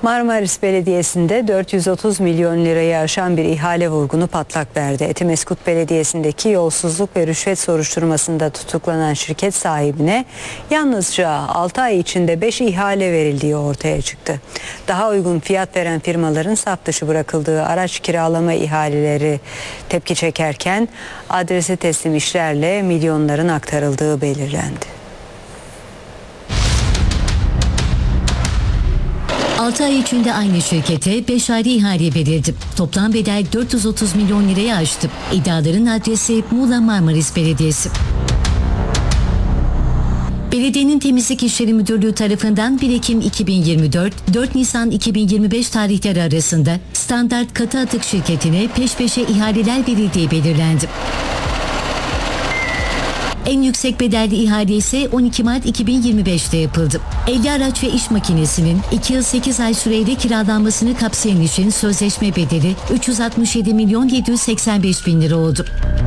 Marmaris Belediyesi'nde 430 milyon lirayı aşan bir ihale vurgunu patlak verdi. Etimeskut Belediyesi'ndeki yolsuzluk ve rüşvet soruşturmasında tutuklanan şirket sahibine yalnızca 6 ay içinde 5 ihale verildiği ortaya çıktı. Daha uygun fiyat veren firmaların saf dışı bırakıldığı araç kiralama ihaleleri tepki çekerken adrese teslim işlerle milyonların aktarıldığı belirlendi. 6 ay içinde aynı şirkete 5 ayrı ihale verildi. Toplam bedel 430 milyon liraya aştı. İddiaların adresi Muğla Marmaris Belediyesi. Belediyenin Temizlik İşleri Müdürlüğü tarafından 1 Ekim 2024, 4 Nisan 2025 tarihleri arasında Standart Katı Atık şirketine peş peşe ihaleler verildiği belirlendi. En yüksek bedelli ihale ise 12 Mart 2025'te yapıldı. 50 araç ve iş makinesinin 2 yıl 8 ay süreyle kiralanmasını kapsayan işin sözleşme bedeli 367 milyon 785 bin lira oldu.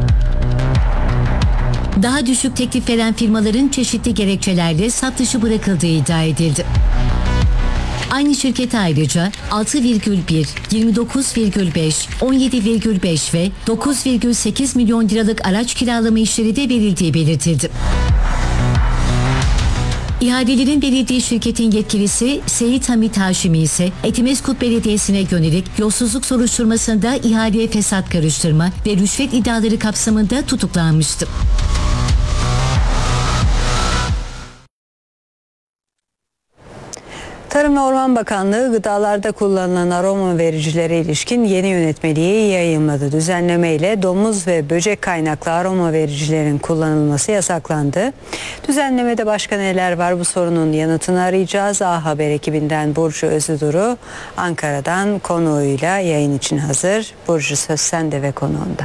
Daha düşük teklif veren firmaların çeşitli gerekçelerle saf dışı bırakıldığı iddia edildi. Aynı şirket ayrıca 6,1, 29,5, 17,5 ve 9,8 milyon liralık araç kiralama işleri de verildiği belirtildi. İhalelerin verildiği şirketin yetkilisi Seyit Hamit Haşimi ise Etimeskut Belediyesi'ne yönelik yolsuzluk soruşturmasında ihaleye fesat karıştırma ve rüşvet iddiaları kapsamında tutuklanmıştı. Tarım ve Orman Bakanlığı gıdalarda kullanılan aroma vericilere ilişkin yeni yönetmeliği yayımladı. Düzenlemeyle domuz ve böcek kaynaklı aroma vericilerin kullanılması yasaklandı. Düzenlemede başka neler var, bu sorunun yanıtını arayacağız. A Haber ekibinden Burcu Özüduru Ankara'dan konuğuyla yayın için hazır. Burcu, söz sende ve konuğunda.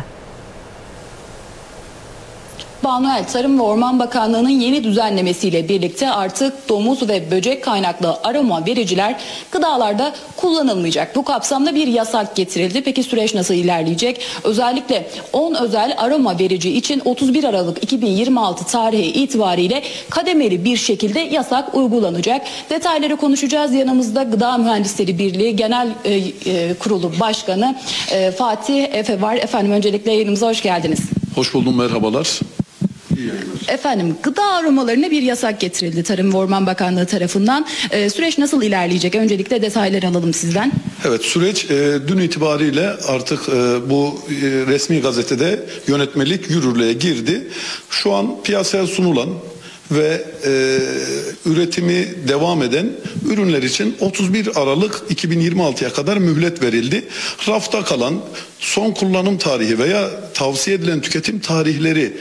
Banuel, Tarım ve Orman Bakanlığı'nın yeni düzenlemesiyle birlikte artık domuz ve böcek kaynaklı aroma vericiler gıdalarda kullanılmayacak. Bu kapsamda bir yasak getirildi. Peki süreç nasıl ilerleyecek? Özellikle 10 özel aroma verici için 31 Aralık 2026 tarihi itibariyle kademeli bir şekilde yasak uygulanacak. Detayları konuşacağız. Yanımızda Gıda Mühendisleri Birliği Genel Kurulu Başkanı Fatih Efe var. Efendim, öncelikle yayınımıza hoş geldiniz. Hoş buldum, merhabalar. Efendim, gıda aromalarına bir yasak getirildi Tarım ve Orman Bakanlığı tarafından. Süreç nasıl ilerleyecek? Öncelikle detayları alalım sizden. Evet, süreç dün itibariyle artık bu resmi gazetede yönetmelik yürürlüğe girdi. Şu an piyasaya sunulan ve üretimi devam eden ürünler için 31 Aralık 2026'ya kadar mühlet verildi. Rafta kalan son kullanım tarihi veya tavsiye edilen tüketim tarihleri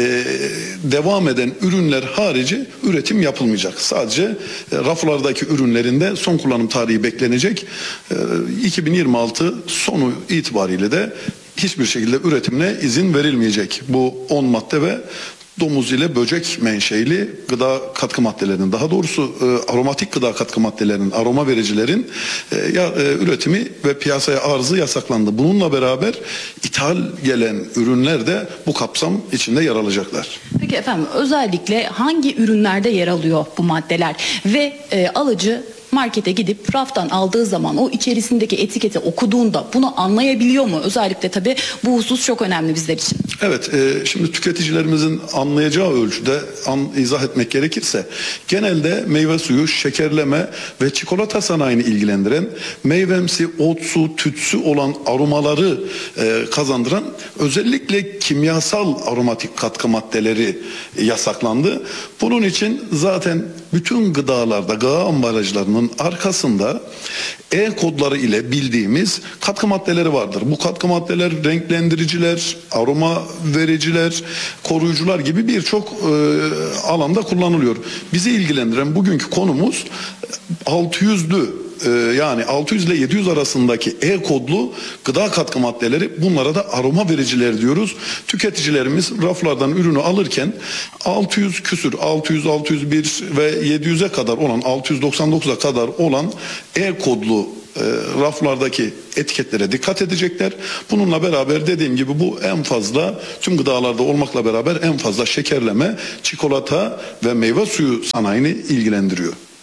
devam eden ürünler harici üretim yapılmayacak. Sadece raflardaki ürünlerinde son kullanım tarihi beklenecek. 2026 sonu itibariyle de hiçbir şekilde üretimine izin verilmeyecek. Bu 10 madde ve domuz ile böcek menşeili gıda katkı maddelerinin, daha doğrusu aromatik gıda katkı maddelerinin, aroma vericilerin üretimi ve piyasaya arzı yasaklandı. Bununla beraber ithal gelen ürünler de bu kapsam içinde yer alacaklar. Peki efendim, özellikle hangi ürünlerde yer alıyor bu maddeler ve alıcı markete gidip raftan aldığı zaman o içerisindeki etiketi okuduğunda bunu anlayabiliyor mu? Özellikle tabii bu husus çok önemli bizler için. Evet, şimdi tüketicilerimizin anlayacağı ölçüde izah etmek gerekirse genelde meyve suyu, şekerleme ve çikolata sanayini ilgilendiren meyvemsi, otsu, tütsü olan aromaları kazandıran özellikle kimyasal aromatik katkı maddeleri yasaklandı. Bunun için zaten bütün gıdalarda, gıda ambalajlarının arkasında E-kodları ile bildiğimiz katkı maddeleri vardır. Bu katkı maddeler renklendiriciler, aroma vericiler, koruyucular gibi birçok alanda kullanılıyor. Bizi ilgilendiren bugünkü konumuz 600'lü yani 600 ile 700 arasındaki E-kodlu gıda katkı maddeleri, bunlara da aroma vericiler diyoruz. Tüketicilerimiz raflardan ürünü alırken 600 küsür, 600, 601 ve 700'e kadar olan, 699'a kadar olan E-kodlu raflardaki etiketlere dikkat edecekler. Bununla beraber dediğim gibi bu en fazla tüm gıdalarda olmakla beraber en fazla şekerleme, çikolata ve meyve suyu sanayini ilgilendiriyor.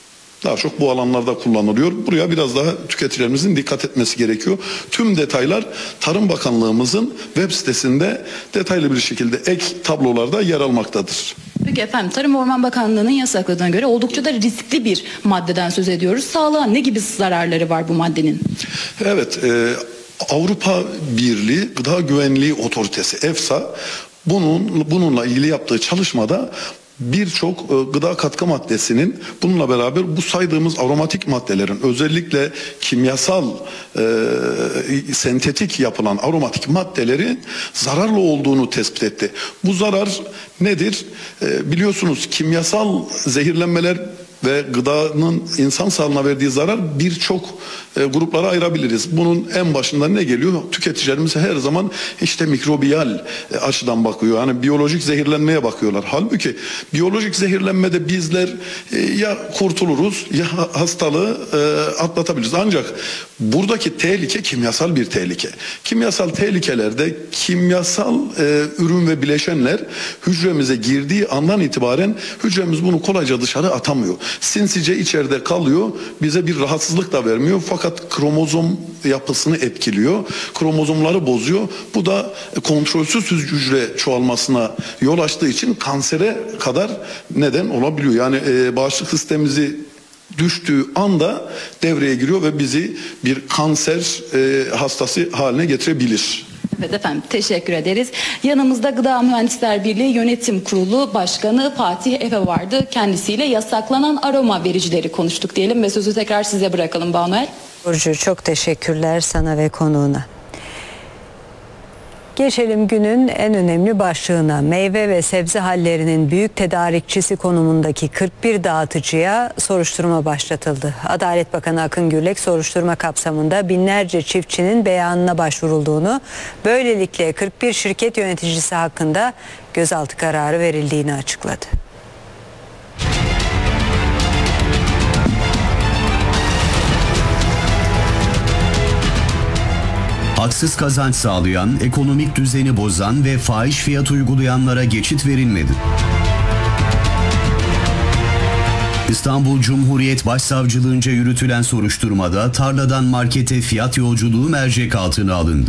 daha çok bu alanlarda kullanılıyor. Buraya biraz daha tüketicilerimizin dikkat etmesi gerekiyor. Tüm detaylar Tarım Bakanlığımızın web sitesinde detaylı bir şekilde ek tablolarda yer almaktadır. Peki efendim, Tarım ve Orman Bakanlığı'nın yasakladığına göre oldukça da riskli bir maddeden söz ediyoruz. Sağlığa ne gibi zararları var bu maddenin? Evet, Avrupa Birliği Gıda Güvenliği Otoritesi EFSA bununla ilgili yaptığı çalışmada birçok gıda katkı maddesinin bununla beraber bu saydığımız aromatik maddelerin özellikle kimyasal sentetik yapılan aromatik maddelerin zararlı olduğunu tespit etti. Bu zarar nedir? Biliyorsunuz kimyasal zehirlenmeler ve gıdanın insan sağlığına verdiği zarar birçok gruplara ayırabiliriz. Bunun en başında ne geliyor? Tüketicilerimiz her zaman işte mikrobiyal açıdan bakıyor. Hani biyolojik zehirlenmeye bakıyorlar. Halbuki biyolojik zehirlenmede bizler ya kurtuluruz ya hastalığı atlatabiliriz. Ancak buradaki tehlike kimyasal bir tehlike. Kimyasal tehlikelerde kimyasal ürün ve bileşenler hücremize girdiği andan itibaren hücremiz bunu kolayca dışarı atamıyor. Sinsice içeride kalıyor. Bize bir rahatsızlık da vermiyor. Fakat kromozom yapısını etkiliyor. Kromozomları bozuyor. Bu da kontrolsüz hücre çoğalmasına yol açtığı için kansere kadar neden olabiliyor. Yani bağışıklık sistemimizi düştüğü anda devreye giriyor ve bizi bir kanser hastası haline getirebilir. Evet efendim, teşekkür ederiz. Yanımızda Gıda Mühendisler Birliği Yönetim Kurulu Başkanı Fatih Efe vardı. Kendisiyle yasaklanan aroma vericileri konuştuk diyelim ve sözü tekrar size bırakalım Banuel. Burcu, çok teşekkürler sana ve konuğuna. Geçelim günün en önemli başlığına. Meyve ve sebze hallerinin büyük tedarikçisi konumundaki 41 dağıtıcıya soruşturma başlatıldı. Adalet Bakanı Akın Gürlek soruşturma kapsamında binlerce çiftçinin beyanına başvurulduğunu, böylelikle 41 şirket yöneticisi hakkında gözaltı kararı verildiğini açıkladı. Haksız kazanç sağlayan, ekonomik düzeni bozan ve fahiş fiyat uygulayanlara geçit verilmedi. İstanbul Cumhuriyet Başsavcılığınca yürütülen soruşturmada tarladan markete fiyat yolculuğu mercek altına alındı.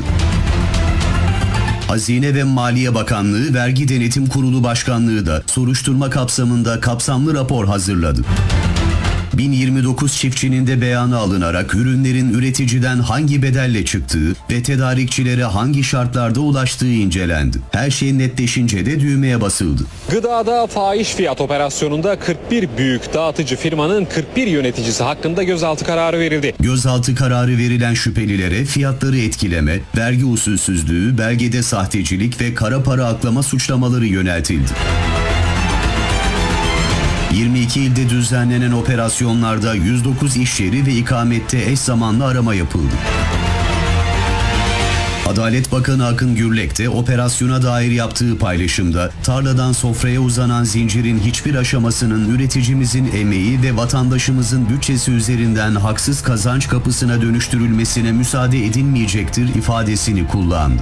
Hazine ve Maliye Bakanlığı Vergi Denetim Kurulu Başkanlığı da soruşturma kapsamında kapsamlı rapor hazırladı. 1029 çiftçinin de beyanı alınarak ürünlerin üreticiden hangi bedelle çıktığı ve tedarikçilere hangi şartlarda ulaştığı incelendi. Her şey netleşince de düğmeye basıldı. Gıdada fahiş fiyat operasyonunda 41 büyük dağıtıcı firmanın 41 yöneticisi hakkında gözaltı kararı verildi. Gözaltı kararı verilen şüphelilere fiyatları etkileme, vergi usulsüzlüğü, belgede sahtecilik ve kara para aklama suçlamaları yöneltildi. 22 ilde düzenlenen operasyonlarda 109 iş yeri ve ikamette eş zamanlı arama yapıldı. Adalet Bakanı Akın Gürlek de operasyona dair yaptığı paylaşımda tarladan sofraya uzanan zincirin hiçbir aşamasının üreticimizin emeği ve vatandaşımızın bütçesi üzerinden haksız kazanç kapısına dönüştürülmesine müsaade edilmeyecektir ifadesini kullandı.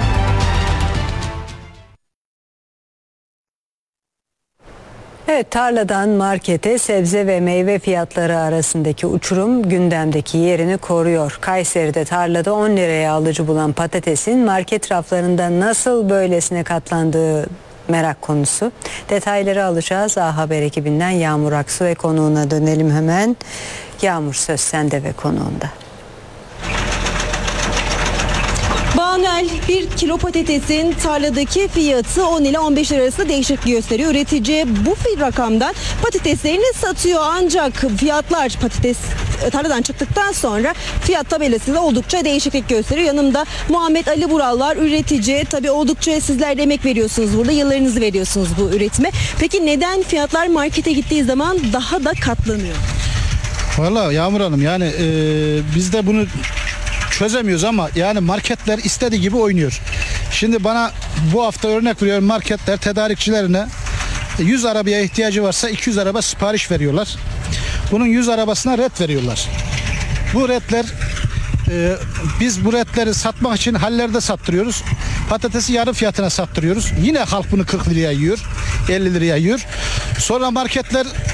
Evet, tarladan markete sebze ve meyve fiyatları arasındaki uçurum gündemdeki yerini koruyor. Kayseri'de tarlada 10 liraya alıcı bulan patatesin market raflarında nasıl böylesine katlandığı merak konusu. Detayları alacağız. A Haber ekibinden Yağmur Aksu ve konuğuna dönelim hemen. Yağmur, söz sende ve konuğunda. Banuel, 1 kilo patatesin tarladaki fiyatı 10 ile 15 lira arasında değişiklik gösteriyor. Üretici bu rakamdan patateslerini satıyor, ancak fiyatlar patates tarladan çıktıktan sonra fiyat tabelasında oldukça değişiklik gösteriyor. Yanımda Muhammed Ali Bural var, üretici. Tabii oldukça sizler de emek veriyorsunuz burada, yıllarınızı veriyorsunuz bu üretime. Peki neden fiyatlar markete gittiği zaman daha da katlanıyor? Vallahi Yağmur Hanım, yani biz de bunu çözemiyoruz ama yani marketler istediği gibi oynuyor. Şimdi bana bu hafta örnek veriyorum, marketler tedarikçilerine 100 arabaya ihtiyacı varsa 200 araba sipariş veriyorlar. Bunun 100 arabasına ret veriyorlar. Bu retler biz bu retleri satmak için hallerde sattırıyoruz. Patatesi yarı fiyatına sattırıyoruz. Yine halk bunu 40 liraya yiyor, 50 liraya yiyor. Sonra marketler